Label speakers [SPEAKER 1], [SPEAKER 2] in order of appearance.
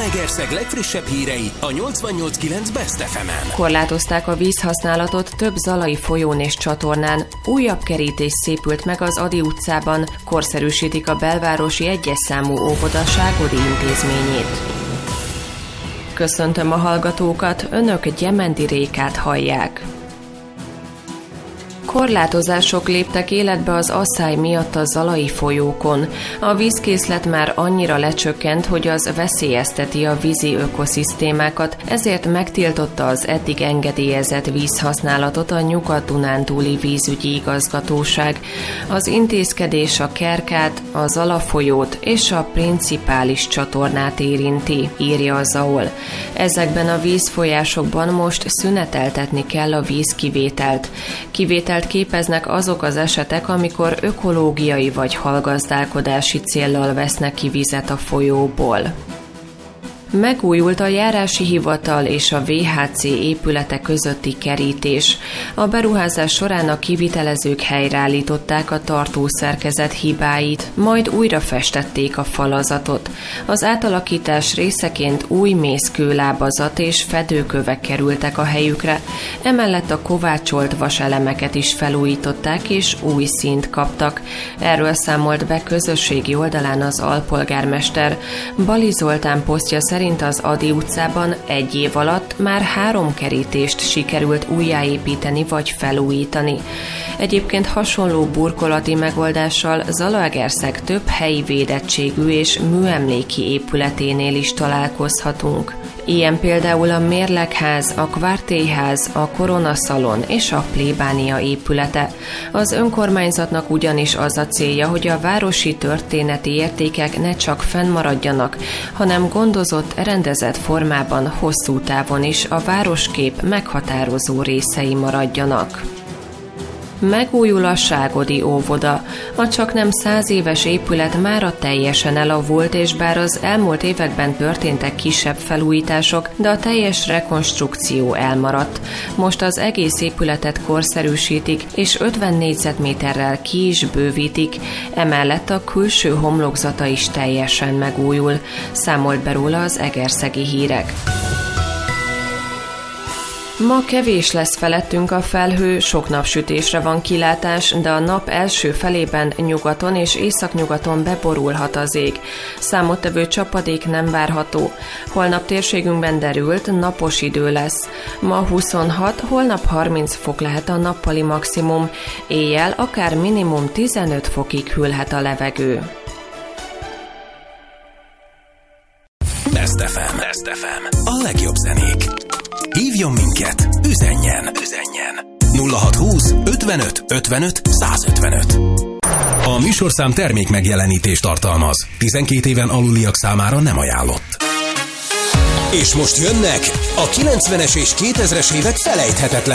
[SPEAKER 1] Zalaegerszeg legfrissebb hírei a 88.9 Best FM-en.
[SPEAKER 2] Korlátozták a vízhasználatot több zalai folyón és csatornán. Újabb kerítés szépült meg az Ady utcában. Korszerűsítik a belvárosi 1-es számú óvoda Ságodi intézményét. Köszöntöm a hallgatókat, önök Gyemendi Rékát hallják. Korlátozások léptek életbe az asszály miatt a zalai folyókon. A vízkészlet már annyira lecsökkent, hogy az veszélyezteti a vízi ökoszisztémákat, ezért megtiltotta az eddig engedélyezett vízhasználatot a Nyugat-Dunántúli vízügyi igazgatóság. Az intézkedés a Kerkát, a Zalafolyót és a Principális csatornát érinti, írja a ZAOL. Ezekben a vízfolyásokban most szüneteltetni kell a vízkivételt. Kivételt képeznek azok az esetek, amikor ökológiai vagy halgazdálkodási céllal vesznek ki vizet a folyóból. Megújult a járási hivatal és a VHC épülete közötti kerítés. A beruházás során a kivitelezők helyreállították a tartószerkezet hibáit, majd újra festették a falazatot. Az átalakítás részeként új mészkőlábazat és fedőkövek kerültek a helyükre, emellett a kovácsolt vaselemeket is felújították és új színt kaptak. Erről számolt be közösségi oldalán az alpolgármester. Bali Zoltán posztja szerint az Ady utcában 1 év alatt már 3 kerítést sikerült újjáépíteni vagy felújítani. Egyébként hasonló burkolati megoldással Zalaegerszeg több helyi védettségű és műemléki épületénél is találkozhatunk. Ilyen például a Mérlegház, a Kvartélyház, a Koronaszalon és a Plébánia épülete. Az önkormányzatnak ugyanis az a célja, hogy a városi történeti értékek ne csak fennmaradjanak, hanem gondozott, rendezett formában hosszú távon is a városkép meghatározó részei maradjanak. Megújul a Ságodi óvoda. A csaknem 100 éves épület mára teljesen elavult, és bár az elmúlt években történtek kisebb felújítások, de a teljes rekonstrukció elmaradt. Most az egész épületet korszerűsítik, és 50 négyzetméterrel ki is bővítik, emellett a külső homlokzata is teljesen megújul, számolt be róla az Egerszegi Hírek. Ma kevés lesz felettünk a felhő, sok napsütésre van kilátás, de a nap első felében nyugaton és északnyugaton beborulhat az ég. Számottevő csapadék nem várható. Holnap térségünkben derült, napos idő lesz. Ma 26, holnap 30 fok lehet a nappali maximum, éjjel akár minimum 15 fokig hűlhet a levegő.
[SPEAKER 1] Best FM. A legjobb zenék. Hívjon minket, üzenjen. 0620 55 55 155. A műsorszám termék megjelenítést tartalmaz. 12 éven aluliak számára nem ajánlott. És most jönnek a 90-es és 2000-es évek felejthetetlen